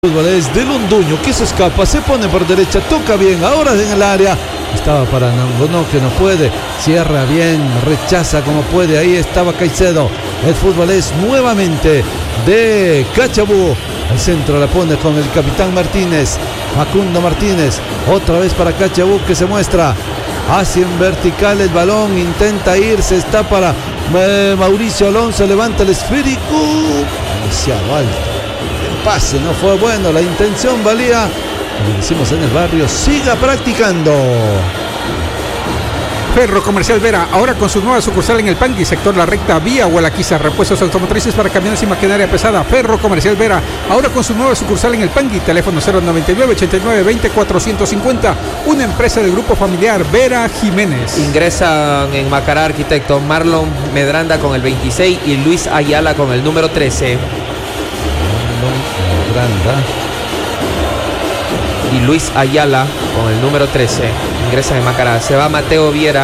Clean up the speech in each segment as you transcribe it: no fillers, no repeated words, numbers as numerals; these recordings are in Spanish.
Fútbol es de Londoño, que se escapa, se pone por derecha, toca bien, ahora en el área, estaba para Nangonó, que no puede, cierra bien, rechaza como puede, ahí estaba Caicedo. El fútbol es nuevamente de Cachabú, al centro la pone con el capitán Martínez, Facundo Martínez, otra vez para Cachabú, que se muestra hacia en vertical el balón, intenta irse, está para Mauricio Alonso, levanta el esférico, demasiado alto. Pase no fue bueno, la intención valía, como decimos en el barrio, siga practicando. Ferro Comercial Vera, ahora con su nueva sucursal en el Pangui, sector La Recta, vía Hualaquiza, repuestos automotrices para camiones y maquinaria pesada. Ferro Comercial Vera, ahora con su nueva sucursal en el Pangui, teléfono 099-89-20-450, una empresa del grupo familiar Vera Jiménez. Ingresan en Macará arquitecto Marlon Medranda con el 26 y Luis Ayala con el número 13. Y Luis Ayala con el número 13 ingresa en Macará. Se va Mateo Viera.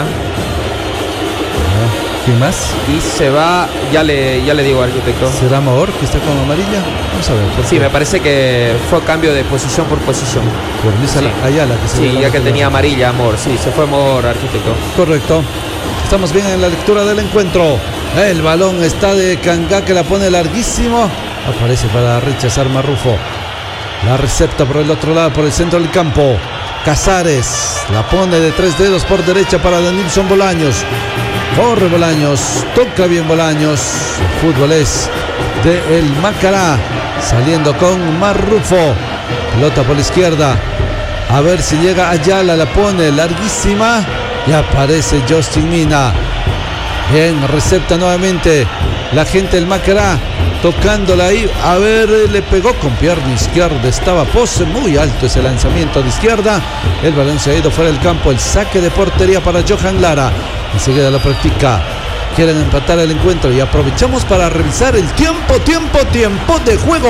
¿Quién más? Y se va, ya le digo, arquitecto. ¿Será Amor, que está con amarilla? Vamos a ver. Sí, me parece que fue cambio de posición por posición. Por Luis Ayala, que se sí, ya que tenía amarilla, Amor. Sí, se fue Amor, arquitecto. Correcto. Estamos bien en la lectura del encuentro. El balón está de Cangá, que la pone larguísimo. Aparece para rechazar Marrufo. La recepta por el otro lado, por el centro del campo. Casares la pone de 3 dedos por derecha para Denilson Bolaños. Corre Bolaños, toca bien Bolaños. El fútbol es de el Macará, saliendo con Marrufo. Pelota por la izquierda. A ver si llega Ayala, la pone larguísima. Y aparece Justin Mina. Bien, recepta nuevamente la gente del Macará, tocándola ahí, a ver, le pegó con pierna izquierda, estaba pose, muy alto ese lanzamiento de izquierda, el balón se ha ido fuera del campo, el saque de portería para Johan Lara, enseguida lo practica, quieren empatar el encuentro y aprovechamos para revisar el tiempo de juego.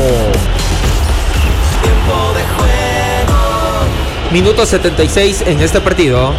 Tiempo de juego. Minuto 76 en este partido.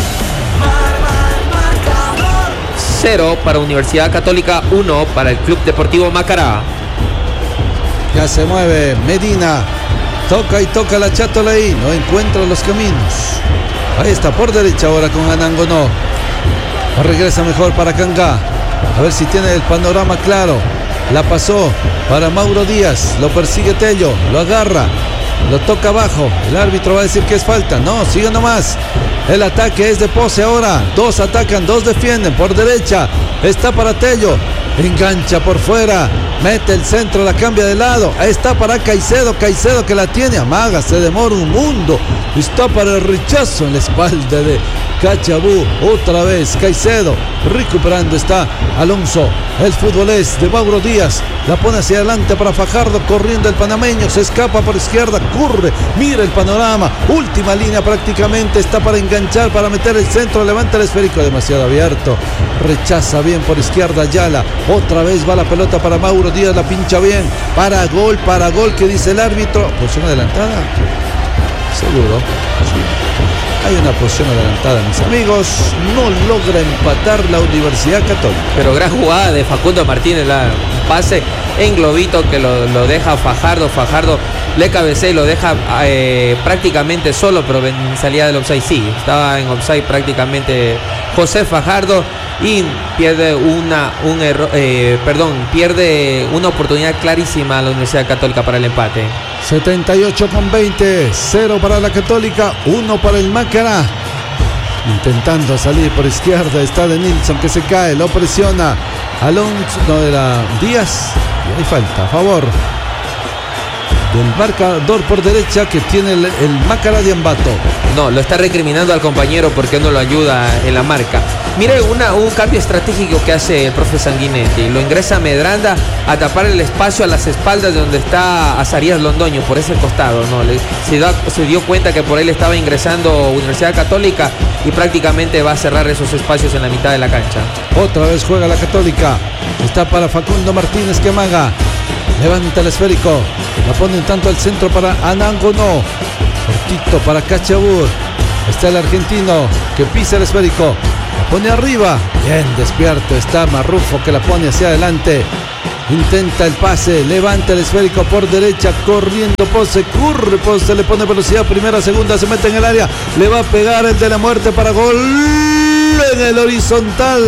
0 para Universidad Católica, 1 para el Club Deportivo Macará. Ya se mueve Medina, toca y toca la chátola ahí, no encuentra los caminos. Ahí está por derecha ahora con Anangonó. Regresa mejor para Cangá, a ver si tiene el panorama claro. La pasó para Mauro Díaz, lo persigue Tello, lo agarra, lo toca abajo. El árbitro va a decir que es falta, no, sigue nomás. El ataque es de Pose ahora. 2 atacan, 2 defienden. Por derecha está para Tello. Engancha por fuera. Mete el centro, la cambia de lado. Ahí está para Caicedo. Caicedo que la tiene. Amaga, se demora un mundo. Está para el rechazo en la espalda de Cachabú. Otra vez Caicedo. Recuperando está Alonso. El fútbol es de Mauro Díaz. La pone hacia adelante para Fajardo. Corriendo el panameño. Se escapa por izquierda. Corre. Mira el panorama. Última línea prácticamente. Está para enganchar, para meter el centro. Levanta el esférico. Demasiado abierto. Rechaza bien por izquierda Ayala. Otra vez va la pelota para Mauro Díaz. La pincha bien. Para gol. Que dice el árbitro. Posición adelantada. Seguro. Sí. Hay una posición adelantada, mis amigos. No logra empatar la Universidad Católica. Pero gran jugada de Facundo Martínez, un pase en globito que lo deja Fajardo. Fajardo le cabecea y lo deja prácticamente solo, pero en salida del offside. Sí, estaba en offside prácticamente José Fajardo y pierde pierde una oportunidad clarísima a la Universidad Católica para el empate. 78-20, 0 para la Católica, 1 para el Macará. Intentando salir por izquierda está Denilson, que se cae, lo presiona Alonso, no era Díaz, y hay falta a favor del marcador por derecha que tiene el Macará de Ambato. No, lo está recriminando al compañero porque no lo ayuda en la marca. Mire un cambio estratégico que hace el profe Sanguinetti. Lo ingresa Medranda a tapar el espacio a las espaldas de donde está Azarías Londoño, por ese costado, ¿no? Se dio cuenta que por ahí le estaba ingresando Universidad Católica y prácticamente va a cerrar esos espacios en la mitad de la cancha. Otra vez juega la Católica. Está para Facundo Martínez, que amaga. Levanta el esférico. La pone un tanto al centro para Anangonó. Cortito para Cachabú. Está el argentino que pisa el esférico. La pone arriba. Bien despierto está Marrufo, que la pone hacia adelante. Intenta el pase, levanta el esférico por derecha, corriendo Pose, curre Pose, le pone velocidad, primera, segunda, se mete en el área, le va a pegar el de la muerte para gol en el horizontal.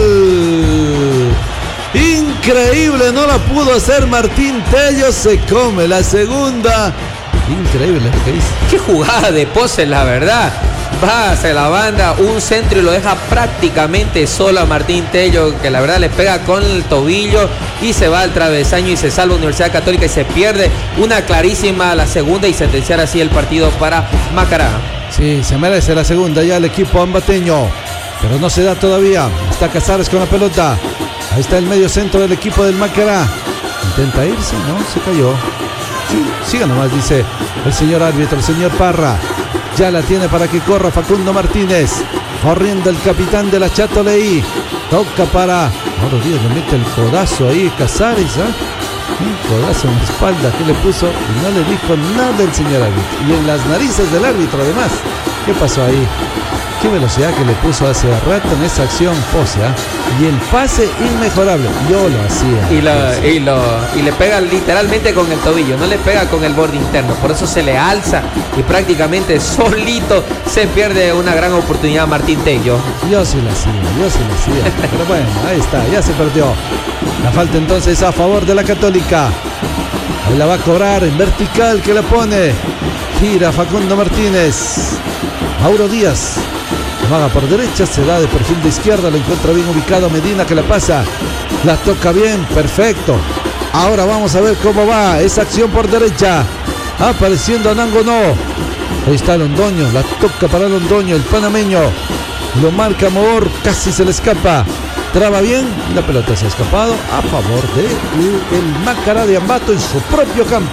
Increíble, no la pudo hacer Martín Tello, se come la segunda. Increíble lo que dice. Qué jugada de Pose, la verdad. Va hacia la banda, un centro y lo deja prácticamente solo a Martín Tello, que la verdad le pega con el tobillo y se va al travesaño y se salva Universidad Católica y se pierde una clarísima la segunda y sentenciar así el partido para Macará. Sí, se merece la segunda ya el equipo ambateño, pero no se da todavía. Está Casares con la pelota. Ahí está el medio centro del equipo del Macará. Intenta irse, no, se cayó. Sí, siga nomás, dice el señor árbitro, el señor Parra. Ya la tiene para que corra Facundo Martínez. Corriendo el capitán de la Chato Leí. Toca para... Mauro Díaz le mete el codazo ahí, Casares, ¿eh? Un codazo en la espalda que le puso y no le dijo nada el señor árbitro. Y en las narices del árbitro además. ¿Qué pasó ahí? Qué velocidad que le puso hace rato en esa acción Pose, ¿eh? Y el pase inmejorable. Yo lo hacía. Y le pega literalmente con el tobillo, no le pega con el borde interno. Por eso se le alza y prácticamente solito se pierde una gran oportunidad Martín Tello. Yo sí la hacía. Pero bueno, ahí está, ya se perdió. La falta entonces a favor de la Católica. Ahí la va a cobrar en vertical que la pone. Gira Facundo Martínez. Mauro Díaz. Amaga por derecha, se da de perfil de izquierda, lo encuentra bien ubicado Medina que la pasa. La toca bien, perfecto. Ahora vamos a ver cómo va esa acción por derecha. Apareciendo Anangonó. Ahí está Londoño, la toca para Londoño, el panameño. Lo marca Moor, casi se le escapa. Traba bien, la pelota se ha escapado a favor de el Macará de Ambato en su propio campo.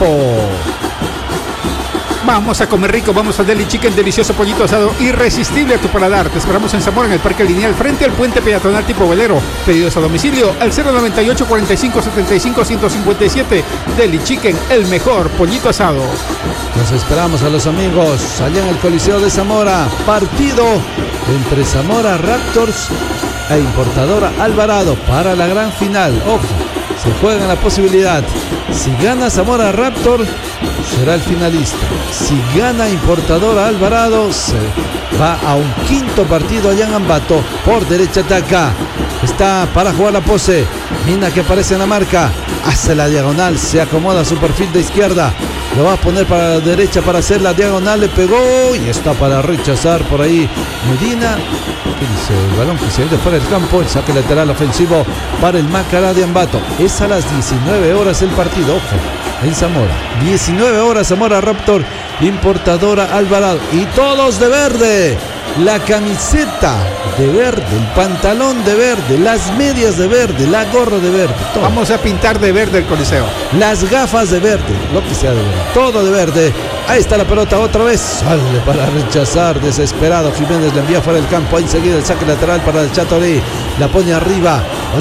Vamos a comer rico, vamos al Deli Chicken, delicioso pollito asado, irresistible a tu paladar. Te esperamos en Zamora, en el Parque Lineal, frente al puente peatonal tipo velero. Pedidos a domicilio al 098 45 75 157. Deli Chicken, el mejor pollito asado. Nos esperamos a los amigos allá en el Coliseo de Zamora. Partido entre Zamora Raptors e Importadora Alvarado para la gran final. Ojo, se juega la posibilidad. Si gana Zamora Raptor, será el finalista. Si gana Importadora Alvarado, se va a un quinto partido allá en Ambato. Por derecha ataca. Está para jugar la Pose. Mina que aparece en la marca. Hace la diagonal. Se acomoda a su perfil de izquierda. Lo va a poner para la derecha para hacer la diagonal. Le pegó y está para rechazar por ahí Medina. ¿Qué dice? El balón que se de fuera del campo. El saque lateral ofensivo para el Macará de Ambato. Es a las 19 horas el partido. Ojo, en Zamora. 19 horas Zamora Raptor, Importadora Alvarado. Y todos de verde. La camiseta de verde, el pantalón de verde, las medias de verde, la gorra de verde. Todo. Vamos a pintar de verde el Coliseo. Las gafas de verde, lo que sea de verde. Todo de verde. Ahí está la pelota otra vez. Sale para rechazar, desesperado. Jiménez la envía fuera del campo. Ahí enseguida el saque lateral para el Chatoré. La pone arriba.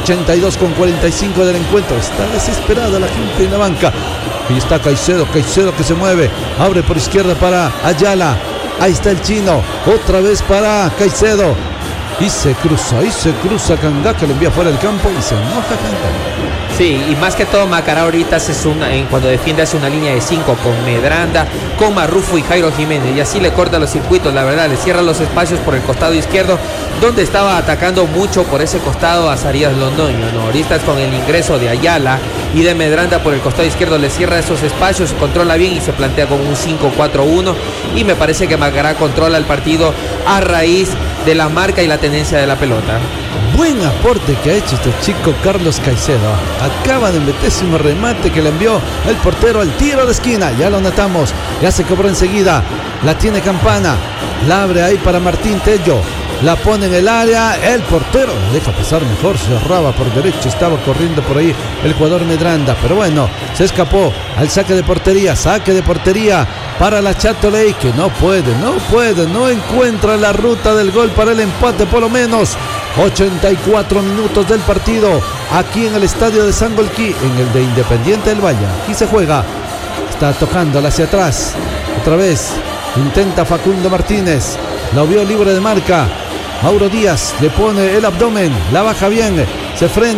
82,45 del encuentro. Está desesperada la gente en la banca. Y está Caicedo que se mueve. Abre por izquierda para Ayala. Ahí está el chino. Otra vez para Caicedo. Y se cruza Cangá, que le envía fuera del campo y se enoja Cangá. Sí, y más que todo Macará ahorita cuando defiende hace una línea de 5 con Medranda, con Marrufo y Jairo Jiménez, y así le corta los circuitos, la verdad, le cierra los espacios por el costado izquierdo, donde estaba atacando mucho por ese costado a Zarías Londoño, ¿no? Ahorita es con el ingreso de Ayala y de Medranda por el costado izquierdo, le cierra esos espacios, controla bien y se plantea con un 5-4-1, y me parece que Macará controla el partido a raíz de la marca y la tenencia de la pelota. Buen aporte que ha hecho este chico Carlos Caicedo. Acaba de meterse un remate que le envió el portero al tiro de esquina. Ya lo notamos. Ya se cobró enseguida. La tiene Campana. La abre ahí para Martín Tello. La pone en el área. El portero deja pasar mejor. Cerraba por derecho. Estaba corriendo por ahí el jugador Medranda. Pero bueno, se escapó al saque de portería. Saque de portería para la Chato Leí, que no puede. No encuentra la ruta del gol para el empate por lo menos. 84 minutos del partido aquí en el estadio de Sangolquí, en el de Independiente del Valle. Aquí se juega. Está tocándola hacia atrás. Otra vez intenta Facundo Martínez. La vio libre de marca. Mauro Díaz le pone el abdomen. La baja bien. Se frena.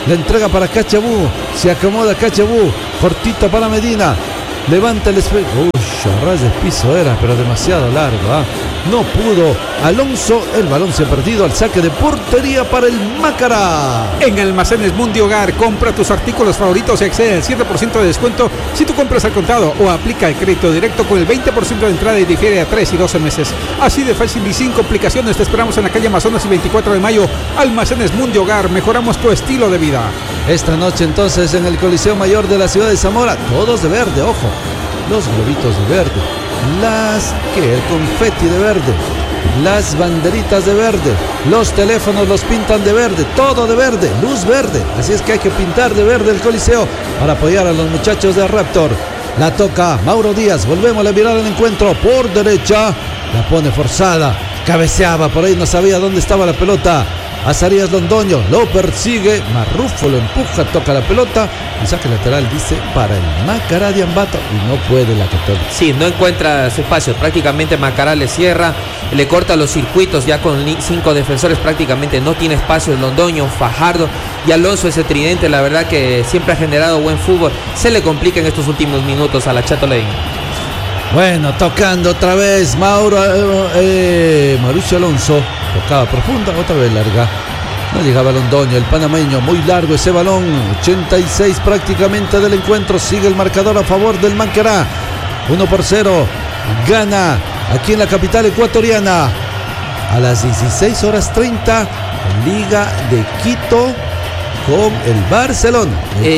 La entrega para Cachabú. Se acomoda Cachabú. Cortito para Medina. Levanta el espejo. A ras de piso era, pero demasiado largo. No pudo Alonso. El balón se ha perdido al saque de portería para el Macará. En Almacenes Mundi Hogar, compra tus artículos favoritos y accede al 7% de descuento si tú compras al contado o aplica el crédito directo con el 20% de entrada y difiere a 3 y 12 meses. Así de fácil y sin complicaciones. Te esperamos en la calle Amazonas y 24 de mayo. Almacenes Mundi Hogar, mejoramos tu estilo de vida. Esta noche entonces en el Coliseo Mayor de la ciudad de Zamora, todos de verde, ojo. Los globitos de verde, el confeti de verde, las banderitas de verde, los teléfonos los pintan de verde, todo de verde, luz verde. Así es que hay que pintar de verde el Coliseo para apoyar a los muchachos de Raptor. La toca Mauro Díaz, volvemos a mirar el encuentro por derecha, la pone forzada, cabeceaba por ahí, no sabía dónde estaba la pelota. Azarías Londoño lo persigue, Marrufo lo empuja, toca la pelota, el saque lateral dice para el Macará de Ambato y no puede la Católica. Sí, no encuentra su espacio, prácticamente Macará le cierra, le corta los circuitos ya con 5 defensores, prácticamente no tiene espacio el Londoño, Fajardo y Alonso, ese tridente, la verdad que siempre ha generado buen fútbol, se le complica en estos últimos minutos a la Chato Leín. Bueno, tocando otra vez Mauricio Alonso, tocaba profunda, otra vez larga, no llegaba Londoño, el panameño, muy largo ese balón, 86 prácticamente del encuentro, sigue el marcador a favor del Macará, 1-0, gana aquí en la capital ecuatoriana, a las 16:30, Liga de Quito con el Barcelona.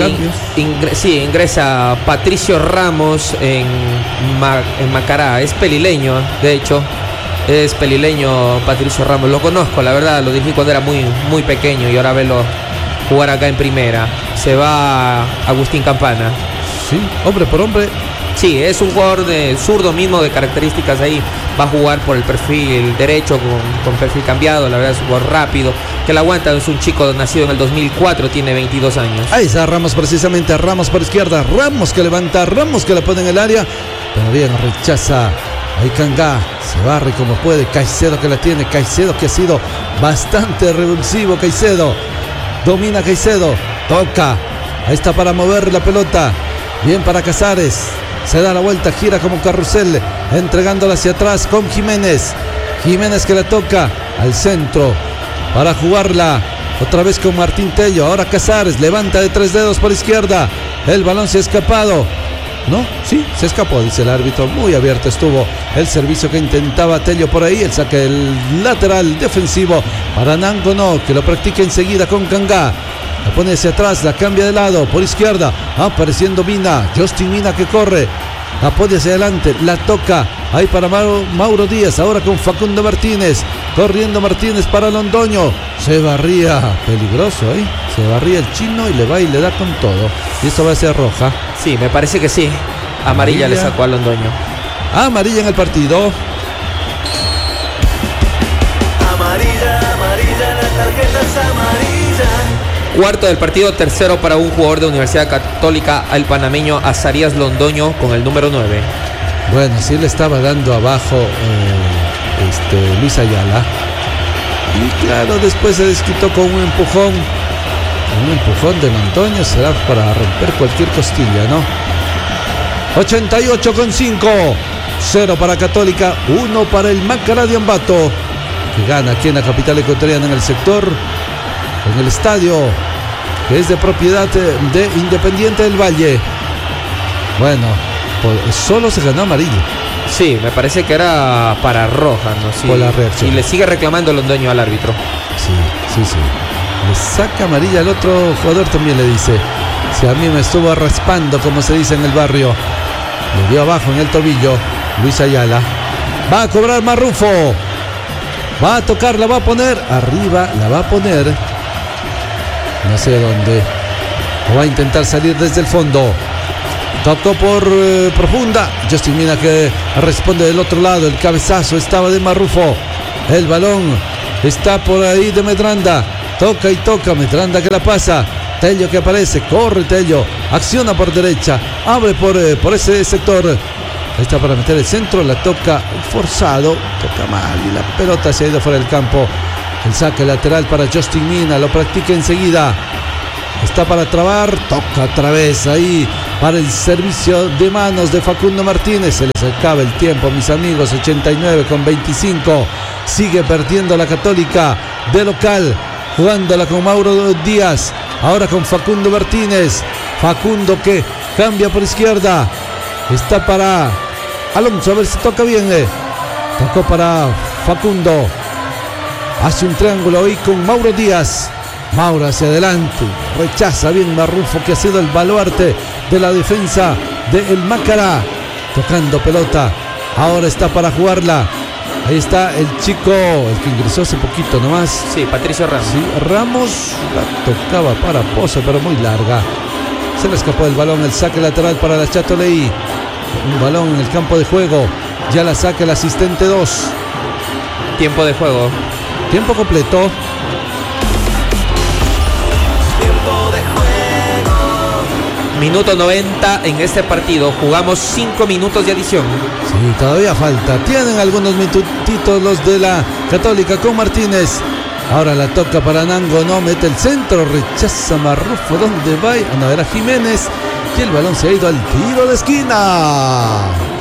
Ingresa Patricio Ramos en Macará, es pelileño, de hecho, es pelileño Patricio Ramos, lo conozco, la verdad, lo dije cuando era muy pequeño y ahora verlo jugar acá en primera. Se va Agustín Campana. Sí, hombre por hombre. Sí, es un jugador de zurdo mismo, de características ahí. Va a jugar por el perfil derecho con perfil cambiado. La verdad es un jugador rápido, que la aguanta. Es un chico nacido en el 2004, tiene 22 años. Ahí está Ramos precisamente, Ramos por izquierda. Ramos que levanta, Ramos que la pone en el área. Pero bien, rechaza. Ahí Cangá, se barre como puede. Caicedo que la tiene, Caicedo que ha sido bastante revulsivo. Caicedo, domina Caicedo, toca. Ahí está para mover la pelota. Bien para Casares. Se da la vuelta, gira como carrusel, entregándola hacia atrás con Jiménez. Jiménez que la toca al centro para jugarla otra vez con Martín Tello. Ahora Casares levanta de 3 dedos por izquierda. El balón se ha escapado. ¿No? Sí, se escapó, dice el árbitro. Muy abierto estuvo el servicio que intentaba Tello por ahí. El saque del lateral defensivo para Nangono, que lo practica enseguida con Cangá. La pone hacia atrás, la cambia de lado, por izquierda, apareciendo Mina, Justin Mina que corre, la pone hacia adelante, la toca, ahí para Mauro Díaz, ahora con Facundo Martínez, corriendo Martínez para Londoño, se barría, peligroso, se barría el chino y le va y le da con todo, y esto va a ser roja. Sí, me parece que sí, amarilla le sacó a Londoño. Amarilla en el partido. Amarilla, la tarjeta es amarilla. Cuarto del partido, tercero para un jugador de Universidad Católica, el panameño Azarías Londoño con el número 9. Bueno, sí le estaba dando abajo Luis Ayala. Y claro, después se desquitó con un empujón. Un empujón de Londoño será para romper cualquier costilla, ¿no? 88,5. 0 para Católica, 1 para el Macará de Ambato, que gana aquí en la capital ecuatoriana en el sector. En el estadio que es de propiedad de Independiente del Valle. Bueno, solo se ganó amarillo. Sí, me parece que era para roja, ¿no? Sí. Por la reacción. Y le sigue reclamando Londoño al árbitro. Sí. Le saca amarilla al otro jugador, también le dice. Si a mí me estuvo raspando, como se dice en el barrio. Le dio abajo en el tobillo Luis Ayala. Va a cobrar Marrufo. Va a tocar, la va a poner. Arriba la va a poner. No sé dónde. O va a intentar salir desde el fondo. Tocó por profunda. Justin Mina que responde del otro lado. El cabezazo estaba de Marrufo. El balón está por ahí de Medranda. Toca y toca. Medranda que la pasa. Tello que aparece. Corre Tello. Acciona por derecha. Abre por ese sector. Ahí está para meter el centro. La toca forzado. Toca mal. Y la pelota se ha ido fuera del campo. El saque lateral para Justin Mina, lo practica enseguida. Está para trabar, toca otra vez ahí para el servicio de manos de Facundo Martínez. Se les acaba el tiempo, mis amigos. 89:25. Sigue perdiendo la Católica de local, jugándola con Mauro Díaz. Ahora con Facundo Martínez. Facundo que cambia por izquierda. Está para Alonso, a ver si toca bien. Tocó para Facundo. Hace un triángulo ahí con Mauro Díaz. Mauro hacia adelante, rechaza bien Marrufo, que ha sido el baluarte de la defensa del Macará. Tocando pelota, ahora está para jugarla. Ahí está el chico, el que ingresó hace poquito nomás. Sí, Patricio Ramos. Sí, Ramos la tocaba para Pozo, pero muy larga. Se le escapó el balón, el saque lateral para la Chato Leí. Un balón en el campo de juego. Ya la saca el asistente 2. Tiempo de juego. Tiempo completo. Minuto 90 en este partido. Jugamos 5 minutos de adición. Sí, todavía falta. Tienen algunos minutitos los de la Católica con Martínez. Ahora la toca para Nango, no mete el centro, rechaza Marrufo. ¿Dónde va? No, era Jiménez. Y el balón se ha ido al tiro de esquina.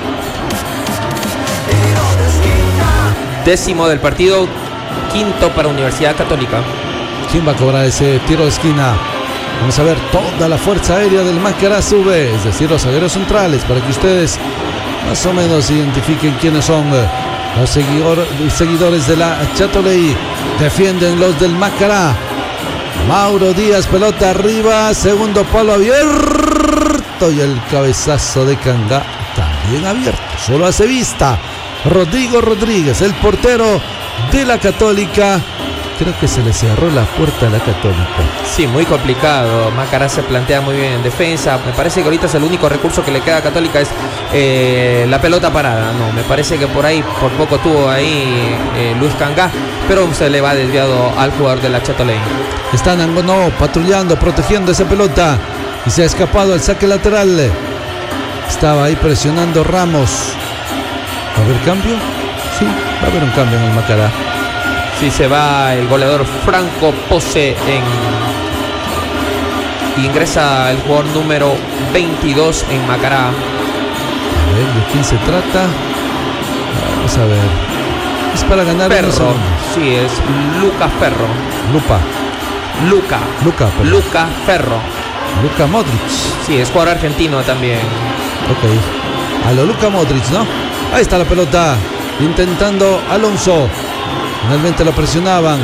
Décimo del partido, quinto para Universidad Católica. ¿Quién va a cobrar ese tiro de esquina? Vamos a ver, toda la fuerza aérea del Macará sube, es decir, los zagueros centrales, para que ustedes más o menos identifiquen quiénes son los seguidores de la Chato Leí. Defienden los del Macará. Mauro Díaz, pelota arriba, segundo palo abierto y el cabezazo de Cangá también abierto, solo hace vista. Rodrigo Rodríguez, el portero de la Católica. Creo que se le cerró la puerta a la Católica. Sí, muy complicado. Macará se plantea muy bien en defensa. Me parece que ahorita es el único recurso que le queda a Católica es la pelota parada. No, me parece que por ahí, por poco tuvo ahí Luis Cangá, pero se le va desviado al jugador de la Chato Leí. Está Nangonó patrullando, protegiendo esa pelota y se ha escapado al saque lateral. Estaba ahí presionando Ramos. ¿Va a haber cambio? Sí, va a haber un cambio en el Macará. Sí, se va el goleador Franco Pose y ingresa el jugador número 22 en Macará. A ver, ¿de quién se trata? Vamos a ver. Es para ganar. Ferro. Sí, es Luca Ferro. Luca Ferro. Luka Modric. Sí, es jugador argentino también. Ok. A lo Luka Modric, ¿no? Ahí está la pelota. Intentando Alonso. Finalmente lo presionaban.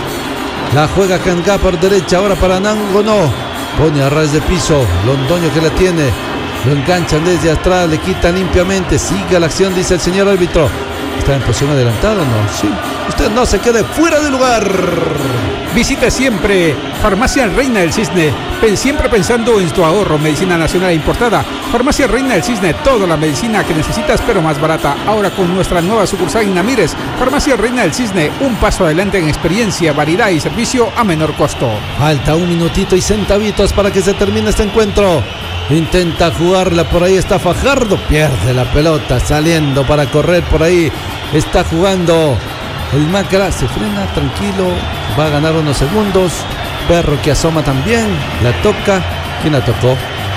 La juega Cangá por derecha. Ahora para Nangonó. Pone a ras de piso. Londoño que la tiene. Lo enganchan desde atrás. Le quitan limpiamente. Sigue la acción, dice el señor árbitro. ¿Está en posición adelantada o no? Sí. Usted no se quede fuera de lugar. Visita siempre Farmacia Reina del Cisne. Siempre pensando en tu ahorro. Medicina nacional e importada. Farmacia Reina del Cisne. Toda la medicina que necesitas, pero más barata. Ahora con nuestra nueva sucursal en Namires. Farmacia Reina del Cisne. Un paso adelante en experiencia, variedad y servicio a menor costo. Falta un minutito y centavitos para que se termine este encuentro. Intenta jugarla, por ahí está Fajardo. Pierde la pelota, saliendo para correr por ahí. Está jugando el Macará. Se frena, tranquilo. Va a ganar unos segundos. Perro que asoma también. La toca. ¿Quién la tocó?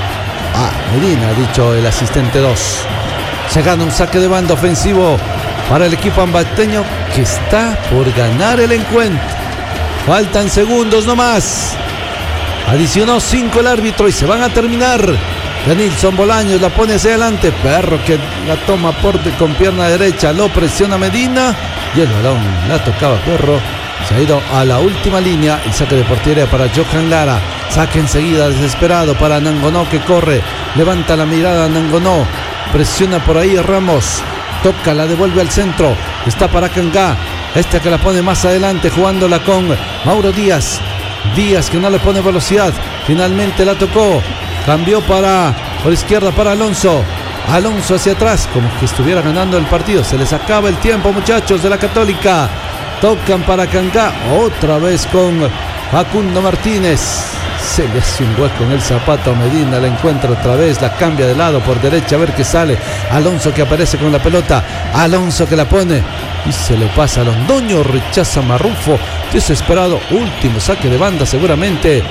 Medina, ha dicho el asistente 2. Se gana un saque de banda ofensivo para el equipo ambateño, que está por ganar el encuentro. Faltan segundos nomás. Adicionó 5 el árbitro y se van a terminar. Denilson Bolaños la pone hacia adelante. Perro que la toma con pierna derecha. Lo presiona Medina. Y el balón la tocaba Perro. Se ha ido a la última línea. El saque de portería para Johan Lara. Saque enseguida desesperado para Nangonó, que corre. Levanta la mirada Nangonó. Presiona por ahí Ramos. Toca, la devuelve al centro. Está para Cangá. Que la pone más adelante, jugándola con Mauro Díaz. Díaz que no le pone velocidad. Finalmente la tocó. Cambió por izquierda para Alonso. Alonso hacia atrás, como que estuviera ganando el partido. Se les acaba el tiempo, muchachos de la Católica. Tocan para Cangá. Otra vez con Facundo Martínez. Se le hace un hueco en el zapato a Medina. La encuentra otra vez. La cambia de lado por derecha. A ver qué sale. Alonso que aparece con la pelota. Alonso que la pone y se le pasa a Londoño, rechaza Marrufo, desesperado, último saque de banda seguramente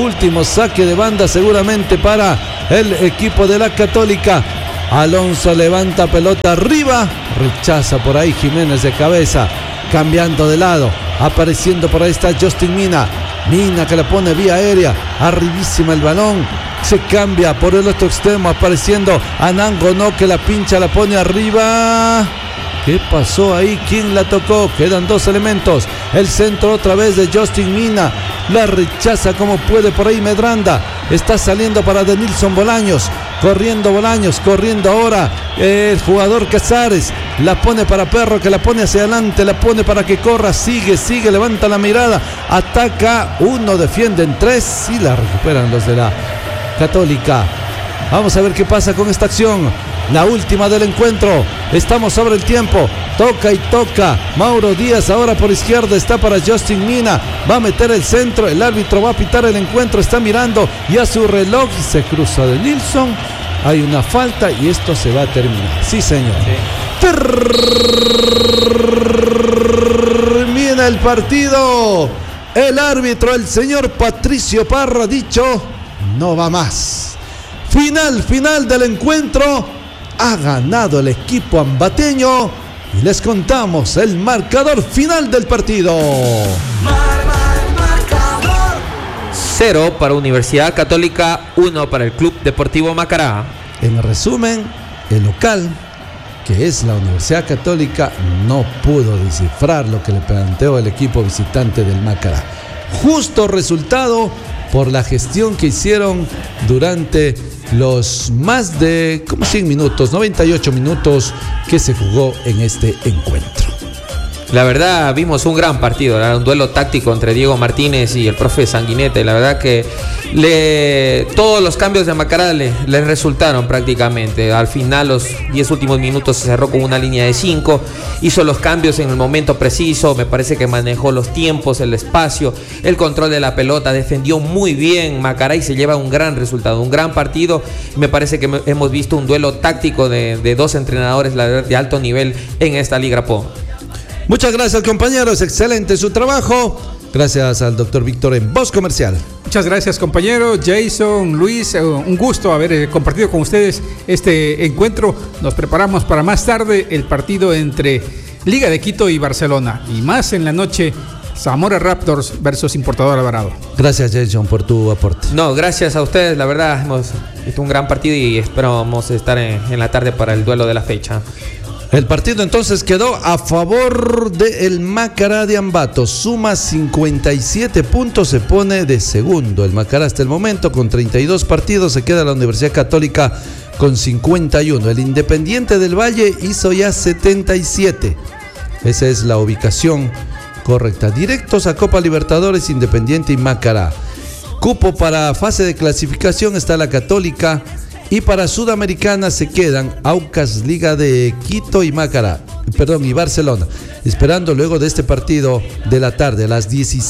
para el equipo de la Católica. Alonso levanta pelota arriba, rechaza por ahí Jiménez de cabeza, cambiando de lado, apareciendo por ahí está Justin Mina que la pone vía aérea, arribísima el balón, se cambia por el otro extremo, apareciendo Anangonó que la pincha, la pone arriba. ¿Qué pasó ahí? ¿Quién la tocó? Quedan dos elementos. El centro otra vez de Justin Mina. La rechaza como puede por ahí Medranda. Está saliendo para Denilson Bolaños. Corriendo ahora el jugador Casares. La pone para Perro, que la pone hacia adelante. La pone para que corra. Sigue, levanta la mirada. Ataca. Uno, defienden tres. Y la recuperan los de la Católica. Vamos a ver qué pasa con esta acción. La última del encuentro. Estamos sobre el tiempo. Toca. Mauro Díaz ahora por izquierda. Está para Justin Mina. Va a meter el centro. El árbitro va a pitar el encuentro. Está mirando ya su reloj. Y se cruza de Nilsson. Hay una falta y esto se va a terminar. Sí, señor. Sí. Termina el partido. El árbitro, el señor Patricio Parra, ha dicho: no va más. Final del encuentro. Ha ganado el equipo ambateño y les contamos el marcador final del partido. 0 para Universidad Católica, 1 para el Club Deportivo Macará. En resumen, el local, que es la Universidad Católica, no pudo descifrar lo que le planteó el equipo visitante del Macará. Justo resultado por la gestión que hicieron durante los más de 100 minutos, 98 minutos que se jugó en este encuentro. La verdad, vimos un gran partido, era un duelo táctico entre Diego Martínez y el profe Sanguinete. La verdad que todos los cambios de Macará le resultaron prácticamente. Al final, los 10 últimos minutos se cerró con una línea de 5, hizo los cambios en el momento preciso, me parece que manejó los tiempos, el espacio, el control de la pelota, defendió muy bien Macará y se lleva un gran resultado, un gran partido. Me parece que hemos visto un duelo táctico de dos entrenadores de alto nivel en esta Liga Pro. Muchas gracias, compañeros, excelente su trabajo. Gracias al doctor Víctor en Voz Comercial. Muchas gracias, compañero Jason, Luis, un gusto haber compartido con ustedes este encuentro. Nos preparamos para más tarde el partido entre Liga de Quito y Barcelona, y más en la noche Zamora Raptors versus Importador Alvarado. Gracias, Jason, por tu aporte. No, gracias a ustedes, la verdad hemos visto un gran partido y esperamos estar en la tarde para el duelo de la fecha. El partido entonces quedó a favor del Macará de Ambato. Suma 57 puntos, se pone de segundo. El Macará hasta el momento con 32 partidos, se queda la Universidad Católica con 51. El Independiente del Valle hizo ya 77. Esa es la ubicación correcta. Directos a Copa Libertadores, Independiente y Macará. Cupo para fase de clasificación está la Católica. Y para Sudamericana se quedan Aucas, Liga de Quito y Barcelona. Esperando luego de este partido de la tarde, a las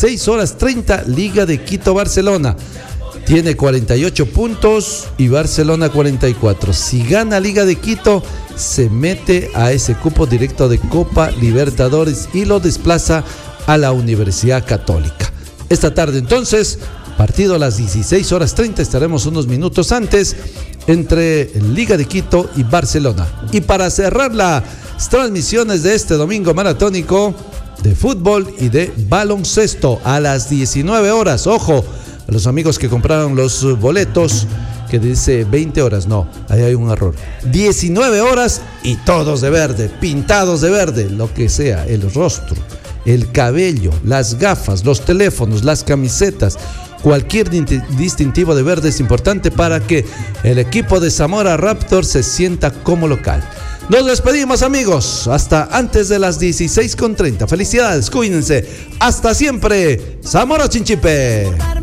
16:30, Liga de Quito-Barcelona. Tiene 48 puntos y Barcelona 44. Si gana Liga de Quito, se mete a ese cupo directo de Copa Libertadores y lo desplaza a la Universidad Católica. Esta tarde entonces, partido a las 16:30, estaremos unos minutos antes entre Liga de Quito y Barcelona. Y para cerrar las transmisiones de este domingo maratónico de fútbol y de baloncesto a las 19 horas. Ojo, a los amigos que compraron los boletos, que dice 20 horas, no, ahí hay un error. 19 horas y todos de verde, pintados de verde, lo que sea, el rostro, el cabello, las gafas, los teléfonos, las camisetas. Cualquier distintivo de verde es importante para que el equipo de Zamora Raptors se sienta como local. Nos despedimos, amigos, hasta antes de las 16:30. Felicidades, cuídense. Hasta siempre. Zamora Chinchipe.